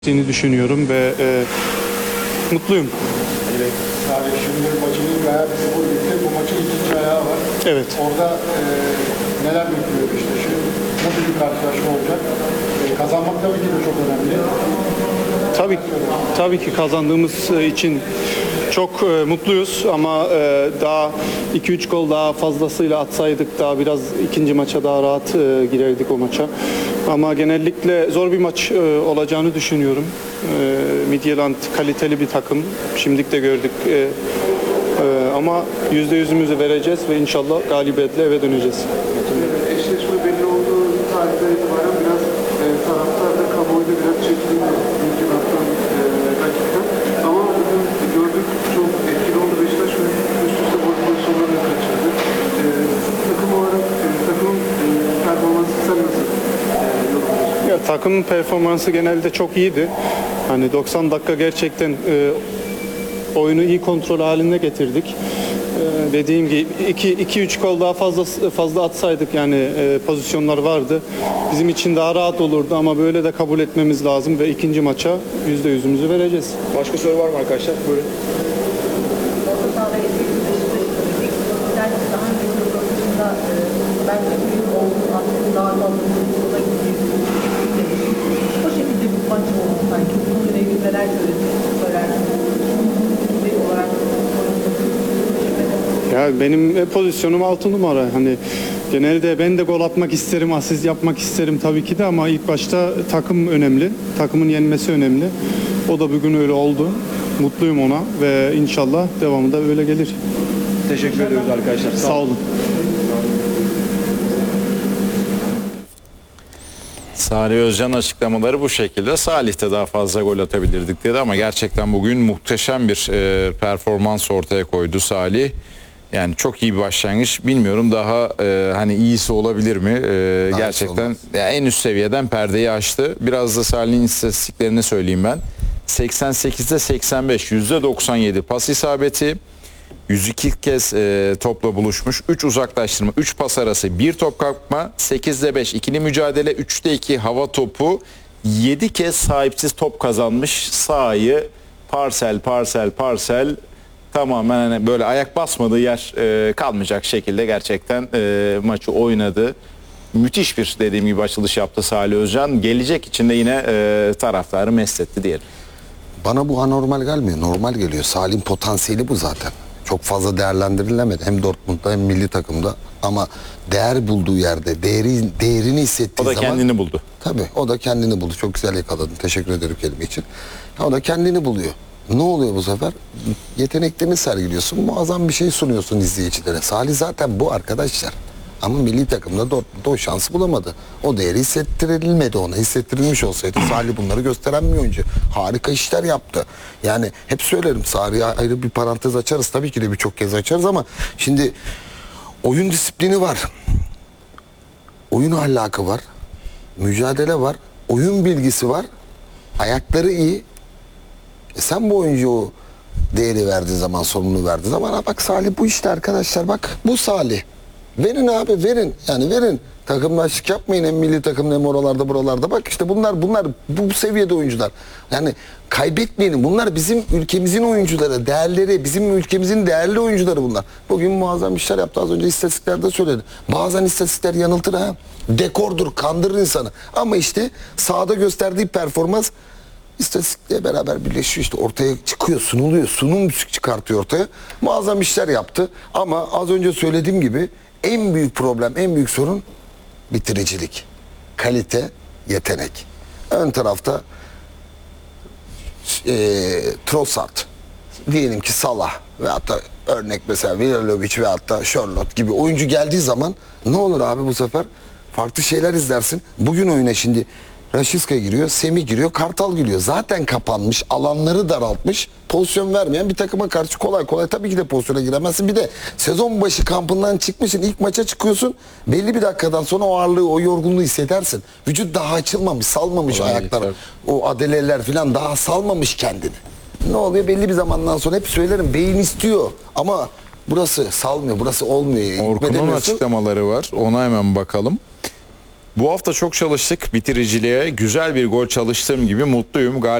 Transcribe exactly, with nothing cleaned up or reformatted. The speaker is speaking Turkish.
düşünüyorum ve e, mutluyum. Evet. Sadece şimdi maçın ilk ayağı sıfır bitti. Bu maçın ikinci ayağı var. Evet. Orada e, neler bekliyor Beşiktaş'ı? Nasıl bir karşılaşma olacak? E, kazanmak tabii ki de çok önemli. Tabii, tabii ki kazandığımız için çok e, mutluyuz ama e, daha iki üç gol daha fazlasıyla atsaydık daha biraz ikinci maça daha rahat e, girerdik o maça. Ama genellikle zor bir maç e, olacağını düşünüyorum. E, Midtjylland kaliteli bir takım. Şimdilik de gördük. E, e, ama yüzde yüzümüzü vereceğiz ve inşallah galibiyetle eve döneceğiz. Eşleşme belli olduğu tarihten itibaren biraz e, taraftar da kamuoyunda biraz çekildi Midtjylland'dan e, rakipten. Ama bugün gördük çok etkili oldu Beşiktaş ve üst üste gol pozisyonlarını kaçırdı. E, takım olarak e, takımın e, performansı sen nasıl e, yorumluyorsun? Ya, takımın performansı genelde çok iyiydi. Hani doksan dakika gerçekten e, oyunu iyi kontrol halinde getirdik. Ee, dediğim gibi iki üç gol daha fazla fazla atsaydık yani e, pozisyonlar vardı. Bizim için daha rahat olurdu ama böyle de kabul etmemiz lazım ve ikinci maça yüzde yüzümüzü vereceğiz. Başka soru var mı arkadaşlar? Buyurun. Orta sahada eski Beşiktaş'ı dedik. Sizler daha önce yıllarında bence büyük olduğu aslında daha fazla yolda gidiyor. O şekilde bir maç oldu sanki. Bununla ilgili neler söylersiniz? olarak Ya benim pozisyonum altı numara. Hani genelde ben de gol atmak isterim, asist yapmak isterim tabii ki de ama ilk başta takım önemli. Takımın yenmesi önemli. O da bugün öyle oldu. Mutluyum ona ve inşallah devamı da öyle gelir. Teşekkür ediyoruz arkadaşlar. Sağ olun. Salih Özcan açıklamaları bu şekilde. Salih'te daha fazla gol atabilirdik dedi ama gerçekten bugün muhteşem bir e, performans ortaya koydu Salih. Yani çok iyi bir başlangıç. Bilmiyorum daha e, hani iyisi olabilir mi? E, gerçekten ya, en üst seviyeden perdeyi açtı. Biraz da Salih'in istatistiklerini söyleyeyim ben. seksen sekizde seksen beş, yüzde doksan yedi pas isabeti. yüz iki kez e, topla buluşmuş. üç uzaklaştırma, üç pas arası, bir top kapma, sekizde beş ikili mücadele, üçte iki hava topu, yedi kez sahipsiz top kazanmış. Sahayı parsel parsel parsel tamamen hani böyle ayak basmadığı yer e, kalmayacak şekilde gerçekten e, maçı oynadı. Müthiş bir dediğim gibi açılış yaptı Salih Özcan. Gelecek için de yine e, taraftarı mest etti diyelim. Bana bu anormal gelmiyor. Normal geliyor. Salih'in potansiyeli bu zaten. Çok fazla değerlendirilemedi. Hem Dortmund'da hem milli takımda. Ama değer bulduğu yerde, değeri, değerini hissettiği O da zaman... kendini buldu. Tabii o da kendini buldu. Çok güzel yakaladın. Teşekkür ederim kelime için. O da kendini buluyor. Ne oluyor bu sefer? Yeteneklerini sergiliyorsun. Muazzam bir şey sunuyorsun izleyicilere. Salih zaten bu arkadaşlar. Ama milli takımda Dortmund'da o şansı bulamadı. O değeri hissettirilmedi ona. Hissettirilmiş olsaydı Salih bunları gösteren bir oyuncu. Harika işler yaptı. Yani hep söylerim, Salih'e ayrı bir parantez açarız. Tabii ki de birçok kez açarız ama şimdi oyun disiplini var. Oyun ahlakı var. Mücadele var. Oyun bilgisi var. Ayakları iyi. E sen bu oyuncuya o değeri verdiğin zaman, sorumluluğu verdiğin zaman ha bak Salih bu işte arkadaşlar, bak bu Salih. Verin abi, verin. Yani verin. Takımlaştık yapmayın hem milli takımda hem oralarda buralarda. Bak işte bunlar bunlar bu, bu seviyede oyuncular. Yani kaybetmeyelim. Bunlar bizim ülkemizin oyuncuları, değerleri, bizim ülkemizin değerli oyuncuları bunlar. Bugün muazzam işler yaptı. Az önce istatistiklerde söyledi. Bazen istatistikler yanıltır ha. Dekordur, kandırır insanı. Ama işte sahada gösterdiği performans İstatistikle beraber birleşiyor, işte ortaya çıkıyor, sunuluyor, sunum çıkartıyor ortaya. Muazzam işler yaptı ama az önce söylediğim gibi en büyük problem, en büyük sorun bitiricilik, kalite, yetenek. Ön tarafta e, Trossard, diyelim ki Salah veyahut da örnek mesela Vlahovic veyahut da Charlotte gibi oyuncu geldiği zaman ne olur abi bu sefer? Farklı şeyler izlersin. Bugün oyuna şimdi Rashica giriyor, Semih giriyor, Kartal giriyor. Zaten kapanmış, alanları daraltmış, pozisyon vermeyen bir takıma karşı kolay kolay tabii ki de pozisyona giremezsin. Bir de sezon başı kampından çıkmışsın, ilk maça çıkıyorsun. Belli bir dakikadan sonra o ağırlığı, o yorgunluğu hissedersin. Vücut daha açılmamış, salmamış Kolay ayaklar. değil, O adeleler falan daha salmamış kendini. Ne oluyor belli bir zamandan sonra, hep söylerim, beyin istiyor ama burası salmıyor, burası olmuyor. Orkun'un açıklamaları var. Ona hemen bakalım. Bu hafta çok çalıştık bitiriciliğe. Güzel bir gol çalıştığım gibi mutluyum.